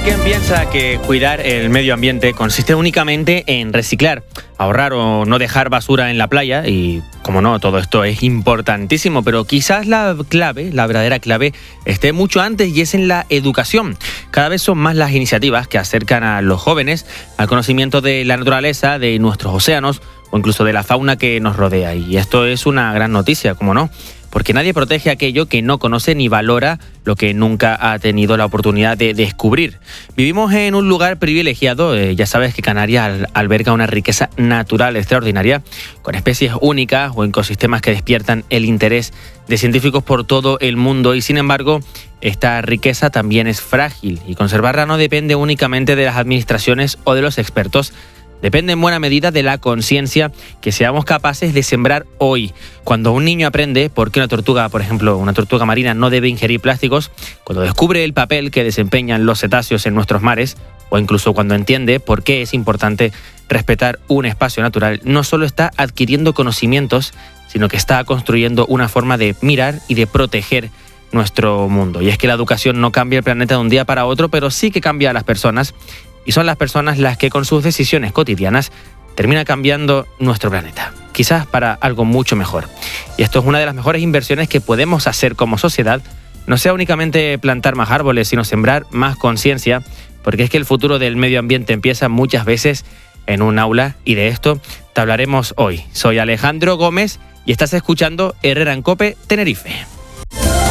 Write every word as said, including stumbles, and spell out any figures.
quien piensa que cuidar el medio ambiente consiste únicamente en reciclar, ahorrar o no dejar basura en la playa, y como no, todo esto es importantísimo, pero quizás la clave, la verdadera clave, esté mucho antes, y es en la educación. Cada vez son más las iniciativas que acercan a los jóvenes al conocimiento de la naturaleza, de nuestros océanos o incluso de la fauna que nos rodea, y esto es una gran noticia, como no, porque nadie protege aquello que no conoce ni valora lo que nunca ha tenido la oportunidad de descubrir. Vivimos en un lugar privilegiado, eh, ya sabes que Canarias al, alberga una riqueza natural extraordinaria, con especies únicas o ecosistemas que despiertan el interés de científicos por todo el mundo, y sin embargo, esta riqueza también es frágil, y conservarla no depende únicamente de las administraciones o de los expertos. Depende en buena medida de la conciencia que seamos capaces de sembrar hoy. Cuando un niño aprende por qué una tortuga, por ejemplo, una tortuga marina no debe ingerir plásticos, cuando descubre el papel que desempeñan los cetáceos en nuestros mares, o incluso cuando entiende por qué es importante respetar un espacio natural, no solo está adquiriendo conocimientos, sino que está construyendo una forma de mirar y de proteger nuestro mundo. Y es que la educación no cambia el planeta de un día para otro, pero sí que cambia a las personas. Y son las personas las que con sus decisiones cotidianas terminan cambiando nuestro planeta, quizás para algo mucho mejor. Y esto es una de las mejores inversiones que podemos hacer como sociedad, no sea únicamente plantar más árboles, sino sembrar más conciencia, porque es que el futuro del medio ambiente empieza muchas veces en un aula, y de esto te hablaremos hoy. Soy Alejandro Gómez y estás escuchando Herrera en Cope Tenerife.